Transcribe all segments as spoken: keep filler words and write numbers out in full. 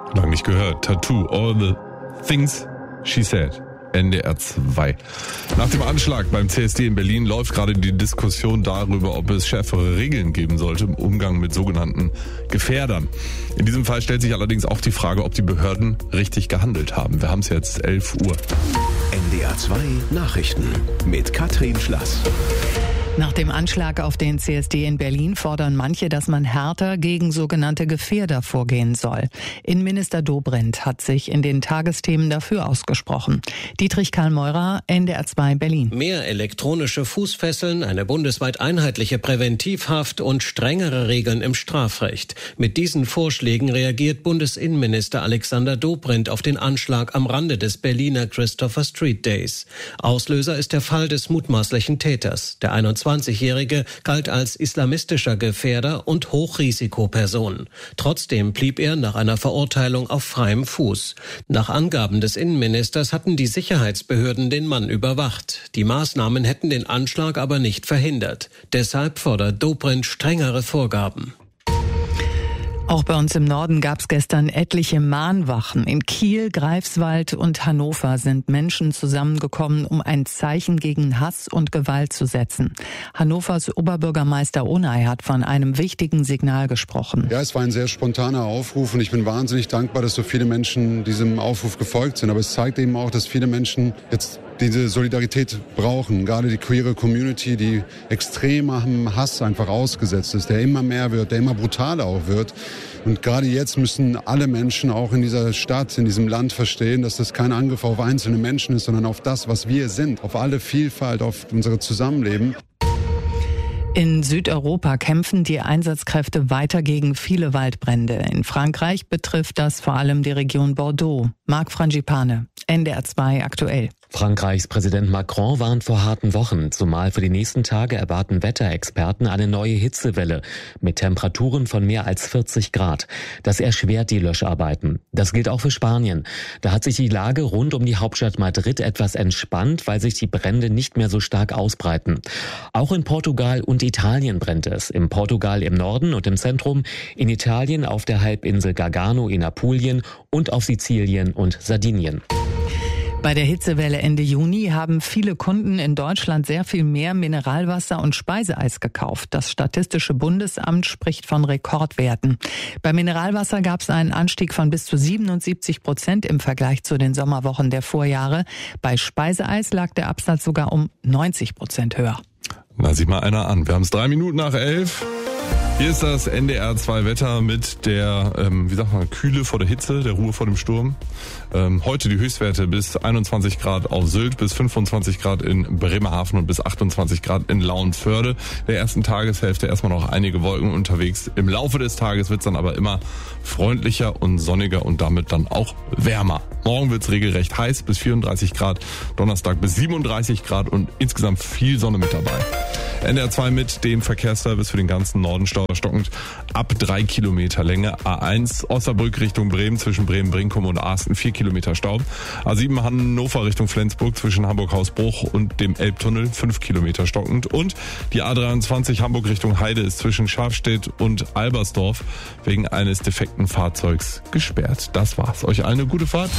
Lang nicht gehört. Tattoo, all the things she said. N D R zwei. Nach dem Anschlag beim C S D in Berlin läuft gerade die Diskussion darüber, ob es schärfere Regeln geben sollte im Umgang mit sogenannten Gefährdern. In diesem Fall stellt sich allerdings auch die Frage, ob die Behörden richtig gehandelt haben. Wir haben es jetzt elf Uhr. N D R zwei Nachrichten mit Katrin Schlass. Nach dem Anschlag auf den C S D in Berlin fordern manche, dass man härter gegen sogenannte Gefährder vorgehen soll. Innenminister Dobrindt hat sich in den Tagesthemen dafür ausgesprochen. Dietrich Karl Meurer, N D R zwei Berlin. Mehr elektronische Fußfesseln, eine bundesweit einheitliche Präventivhaft und strengere Regeln im Strafrecht. Mit diesen Vorschlägen reagiert Bundesinnenminister Alexander Dobrindt auf den Anschlag am Rande des Berliner Christopher Street Days. Auslöser ist der Fall des mutmaßlichen Täters. Der einundzwanzigjährige galt als islamistischer Gefährder und Hochrisikoperson. Trotzdem blieb er nach einer Verurteilung auf freiem Fuß. Nach Angaben des Innenministers hatten die Sicherheitsbehörden den Mann überwacht. Die Maßnahmen hätten den Anschlag aber nicht verhindert. Deshalb fordert Dobrindt strengere Vorgaben. Auch bei uns im Norden gab es gestern etliche Mahnwachen. In Kiel, Greifswald und Hannover sind Menschen zusammengekommen, um ein Zeichen gegen Hass und Gewalt zu setzen. Hannovers Oberbürgermeister Onay hat von einem wichtigen Signal gesprochen. Ja, es war ein sehr spontaner Aufruf und ich bin wahnsinnig dankbar, dass so viele Menschen diesem Aufruf gefolgt sind. Aber es zeigt eben auch, dass viele Menschen jetzt diese Solidarität brauchen. Gerade die queere Community, die extremem Hass einfach ausgesetzt ist, der immer mehr wird, der immer brutaler auch wird. Und gerade jetzt müssen alle Menschen auch in dieser Stadt, in diesem Land verstehen, dass das kein Angriff auf einzelne Menschen ist, sondern auf das, was wir sind, auf alle Vielfalt, auf unser Zusammenleben. In Südeuropa kämpfen die Einsatzkräfte weiter gegen viele Waldbrände. In Frankreich betrifft das vor allem die Region Bordeaux. Marc Frangipane, N D R zwei aktuell. Frankreichs Präsident Macron warnt vor harten Wochen. Zumal für die nächsten Tage erwarten Wetterexperten eine neue Hitzewelle mit Temperaturen von mehr als vierzig Grad. Das erschwert die Löscharbeiten. Das gilt auch für Spanien. Da hat sich die Lage rund um die Hauptstadt Madrid etwas entspannt, weil sich die Brände nicht mehr so stark ausbreiten. Auch in Portugal und Italien brennt es. In Portugal im Norden und im Zentrum, in Italien auf der Halbinsel Gargano in Apulien und auf Sizilien und Sardinien. Bei der Hitzewelle Ende Juni haben viele Kunden in Deutschland sehr viel mehr Mineralwasser und Speiseeis gekauft. Das Statistische Bundesamt spricht von Rekordwerten. Bei Mineralwasser gab es einen Anstieg von bis zu siebenundsiebzig Prozent im Vergleich zu den Sommerwochen der Vorjahre. Bei Speiseeis lag der Absatz sogar um neunzig Prozent höher. Na, sieh mal einer an. Wir haben es drei Minuten nach elf. Hier ist das N D R zwei Wetter mit der, ähm, wie sagt man, Kühle vor der Hitze, der Ruhe vor dem Sturm. Ähm, heute die Höchstwerte bis einundzwanzig Grad auf Sylt, bis fünfundzwanzig Grad in Bremerhaven und bis achtundzwanzig Grad in Lauenförde. Der ersten Tageshälfte erstmal noch einige Wolken unterwegs. Im Laufe des Tages wird's dann aber immer freundlicher und sonniger und damit dann auch wärmer. Morgen wird's regelrecht heiß, bis vierunddreißig Grad, Donnerstag bis siebenunddreißig Grad und insgesamt viel Sonne mit dabei. N D R zwei mit dem Verkehrsservice für den ganzen Norden staustockend ab drei Kilometer Länge. A eins Osnabrück Richtung Bremen zwischen Bremen-Brinkum und Asten vier Kilometer Stau. A sieben Hannover Richtung Flensburg zwischen Hamburg-Hausbruch und dem Elbtunnel fünf Kilometer stockend. Und die A dreiundzwanzig Hamburg Richtung Heide ist zwischen Schafstedt und Albersdorf wegen eines defekten Fahrzeugs gesperrt. Das war's. Euch allen eine gute Fahrt.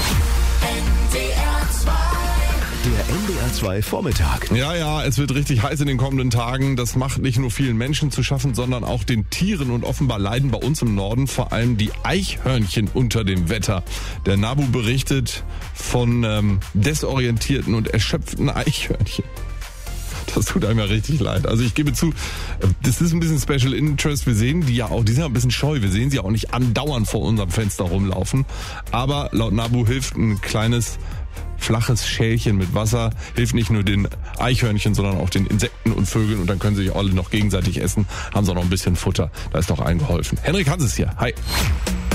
Der N D R zwei Vormittag. Ja, ja, es wird richtig heiß in den kommenden Tagen. Das macht nicht nur vielen Menschen zu schaffen, sondern auch den Tieren. Und offenbar leiden bei uns im Norden vor allem die Eichhörnchen unter dem Wetter. Der NABU berichtet von ähm, desorientierten und erschöpften Eichhörnchen. Das tut einem ja richtig leid. Also ich gebe zu, das ist ein bisschen Special Interest. Wir sehen die ja auch, die sind ja ein bisschen scheu. Wir sehen sie auch nicht andauernd vor unserem Fenster rumlaufen. Aber laut NABU hilft ein kleines flaches Schälchen mit Wasser, hilft nicht nur den Eichhörnchen, sondern auch den Insekten und Vögeln. Und dann können sie sich alle noch gegenseitig essen. Haben sie auch noch ein bisschen Futter. Da ist doch allen geholfen. Henrik Hans ist hier. Hi.